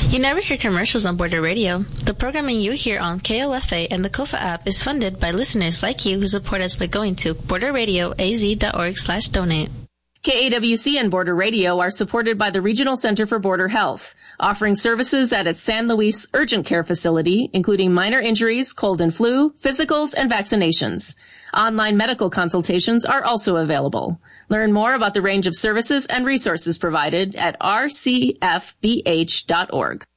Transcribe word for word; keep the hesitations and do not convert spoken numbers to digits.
You never hear commercials on Border Radio. The programming you hear on K O F A and the Kofa app is funded by listeners like you who support us by going to borderradioaz.org slash donate. K A W C and Border Radio are supported by the Regional Center for Border Health, offering services at its San Luis Urgent Care Facility, including minor injuries, cold and flu, physicals, and vaccinations. Online medical consultations are also available. Learn more about the range of services and resources provided at r c f b h dot org.